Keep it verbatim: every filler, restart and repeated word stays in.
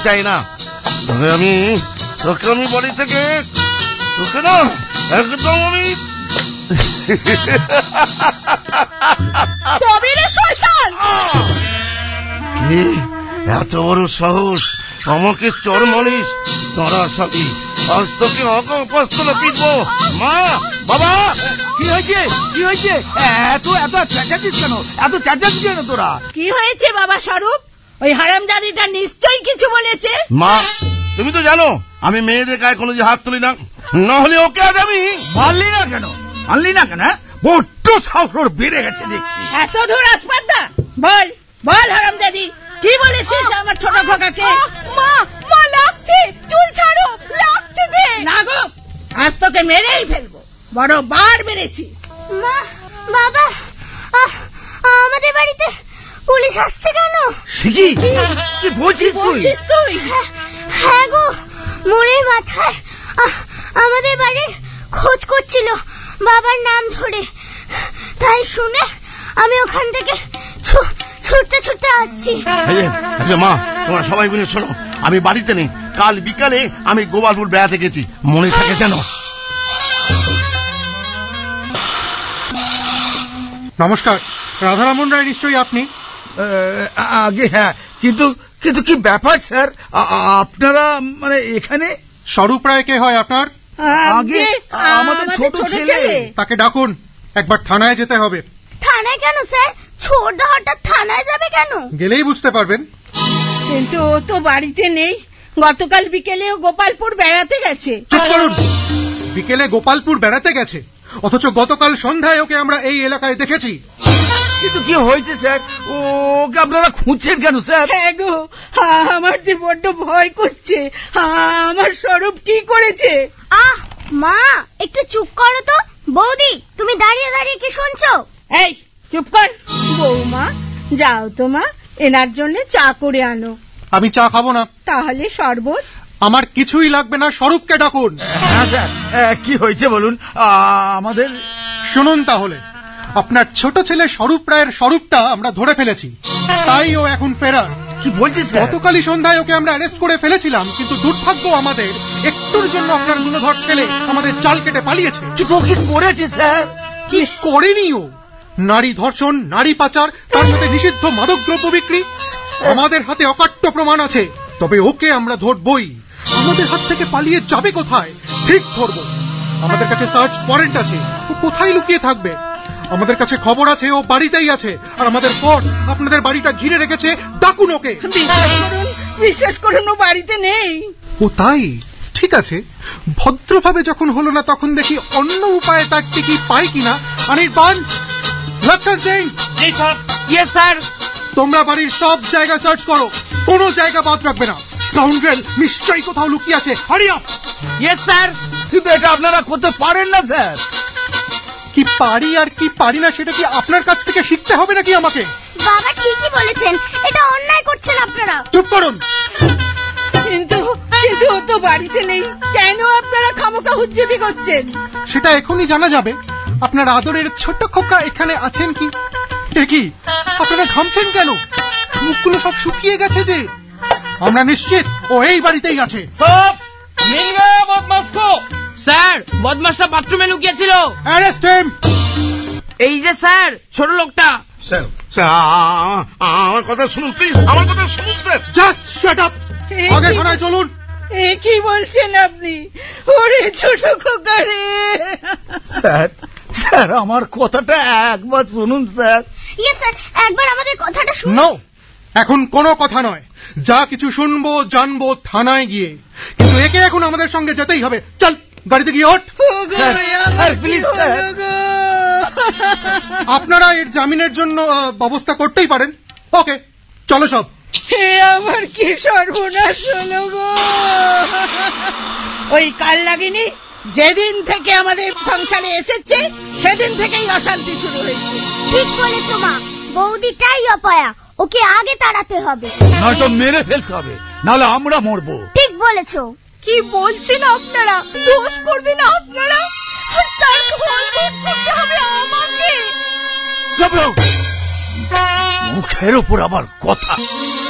চাই না। তবে আমি তোকে আমি বাড়ি থেকে তোকে না একদম আমি এত বড় সাহস আমাকে চর মানিস তোরা সবই আজ তোকে অকপস্তলে পিটবো। মা বাবা কি হয়েছে কি হয়েছে এত এত চেঁচাচ্ছিস কেন এত চেঁচাচ্ছিস কেন তোরা? কি হয়েছে বাবা স্বরূপ? ওই হারামজাদিটা নিশ্চয়ই কিছু বলেছে। মা তুমি তো জানো আমি মেয়েদের গায়ে কোনো যে হাত তুলি না, না হলে ওকে আজ আমি মারলি না কেন মারলি না কেন? বড্ড সাহস বেড়ে গেছে দেখছি। এত দূর আসপাদ্দা বল বল হারামজাদি কি বলেছিস আমার ছোট খোকাকে? মা মা লাগছে, চুল ছাড়ো, লাগছে যে। না গো, আজ তোকে মেরেই ফেলবো, বড় বার মেরেছিস। মা বাবা আমাদের বাড়িতে পুলিশ আসছে কেন? শিখি কি বলছিস বলছিস তুই? হ্যাঁ গো, মোড়ের মাথায় আমাদের বাড়ির খোঁজ করছিল বাবার নাম ধরে, তাই শুনে আমি ওখান থেকে ছুটতে ছুটতে আসছি। মা তোমরা সবাই মিলে শোনো, আমি বাড়িতে নেই, কাল বিকালে আমি গোপালপুর বেড়াতে গেছি, মনে থাকে যেন। নমস্কার, রাধারামন রায় নিশ্চয়ই আপনি? আগে হ্যাঁ, কিন্তু কিন্তু কি ব্যাপার স্যার আপনারা মানে এখানে? স্বরূপ রায় কে হয় আপনার? আগে আমাদের ছোট ছেলে। তাকে ডাকুন, একবার থানায় যেতে হবে। থানায় কেন স্যার? ছোট হঠাৎ থানায় যাবে কেন? গেলেই বুঝতে পারবেন। কিন্তু ও তো বাড়িতে নেই, গতকাল বিকেলে ও গোপালপুর বেড়াতে গেছে। চুপ করুন, বিকেলে গোপালপুর বেড়াতে গেছে, অথচ গতকাল সন্ধ্যায় ওকে আমরা এই এলাকায় দেখেছি। কিন্তু কি হয়েছে স্যার, ওকে আপনারা খুঁজছেন কেন স্যার? হ্যাঁ গো, আমার যে বড্ড ভয় করছে, আমার স্বরূপ কি করেছে? আহ মা একটু চুপ করো তো। বৌদি তুমি দাঁড়িয়ে দাঁড়িয়ে কি শুনছো? এই চুপ কর বৌমা, যাও তো মা, এনার জন্য চা করে আনো। আমি চা খাবো না। তাহলে শরবত? আমার কিছুই লাগবে না, স্বরূপকে ডাকুন। হ্যাঁ স্যার, কি হয়েছে বলুন আমাদের। শুনুন তাহলে, আপনার ছোট ছেলে স্বরূপ রায়ের স্বরূপটা আমরা ধরে ফেলেছি, তাই ও এখন ফেরার। কি বলছিস? গতকালই সন্ধ্যায় ওকে আমরা অ্যারেস্ট করে ফেলেছিলাম, কিন্তু দুর্ভাগ্য আমাদের, একটুর জন্য আপনার গুণধর ছেলে আমাদের চাল কেটে পালিয়েছে। কিন্তু ও কি করেছে স্যার? কি করেনি ও? নারী ধর্ষণ, নারী পাচার, তার সাথে নিষিদ্ধ মাদকদ্রব্য বিক্রি। আমাদের হাতে অকাট্য প্রমাণ আছে, তবে ওকে আমরা ধরবই। আমাদের হাত থেকে পালিয়ে যাবে কোথায়? ঠিক ধরবো। আমাদের কাছে সার্চ ওয়ারেন্ট আছে, ও কোথায় লুকিয়ে থাকবে? আমাদের কাছে খবর আছে ও বাড়িতেই আছে, আর আমাদের ফোর্স আপনাদের বাড়িটা ঘিরে রেখেছে। ডাকুন ওকে। বিশ্বাস করুন, বিশ্বাস করুন, ও বাড়িতে নেই। ও তাই? ঠিক আছে, ভদ্রভাবে যখন হলো না, তখন দেখি অন্য উপায়ে তার টিকি পাই কিনা। অনির্বাণ, লেফটেন্যান্ট সিং। জি স্যার। Yes sir. তোমরা বাড়ির সব জায়গা সার্চ করো, কোনো জায়গা বাদ রাখবে না। স্কাউন্ড্রেল নিশ্চয়ই কোথাও লুকিয়ে আছে। Hurry up. Yes sir. কিন্তু এটা আপনারা করতে পারেন না স্যার। কি পারি আর কি পারি না সেটা কি আপনার কাছ থেকে শিখতে হবে নাকি আমাকে? বাবা ঠিকই বলেছেন, এটা অন্যায় করছেন আপনারা। চুপ করুন। কিন্তু কিন্তু ও তো বাড়িতে নেই, কেন আপনারা খামোকা হুজ্জতি করছেন? সেটা এখনই জানা যাবে। আপনার আদরের ছোট খোকা এখানে আছেন কি? এ কি, আপনারা ঘামছেন কেন? মুখগুলো সব শুকিয়ে গেছে যে। আমরা নিশ্চিত ও এই বাড়িতেই আছে। সব মিলবে বদমাশকো। স্যার, বদমাশটা বাথরুমে লুকিয়েছিল। Arrest him. এই যে স্যার, ছোট লোকটা। স্যার স্যার আমার কথা শুনুন প্লিজ, আমার কথা শুনুন স্যার। Just shut up. আগে থানায় চলুন। এ কি বলছেন আপনি? ওরে ছোট খোকা রে। স্যার স্যার আমার কথাটা একবার শুনুন স্যার। ইয়েস স্যার, একবার আমাদের কথাটা শুনুন। নো, এখন কোনো কথা নয়। যা কিছু শুনবো জানবো থানায় গিয়ে, কিন্তু একে এখন আমাদের সঙ্গে যেতেই হবে। চল গাড়িতে গিয়ে ওঠ। Sir please sir. আপনারা এর জামিনের জন্য ব্যবস্থা করতেই পারেন। ওকে চলো সব। হে আমার কি সর্বনাশ হলো গো! ওই কাল লাগিনি যেদিন থেকে আমাদের সংসারে এসেছে, সেদিন থেকেই অশান্তি শুরু হয়েছে। ঠিক বলেছো মা, বৌদিটাই অপয়া, ওকে আগে তাড়াতে হবে, নয়তো মেরে ফেলতে হবে, নাহলে আমরা মরবো। ঠিক বলেছো। কি বলছেন আপনারা? দোষ করবেন আপনারা, তার ফল ভোগ করতে হবে আমাকে। মুখের উপর আবার কথা।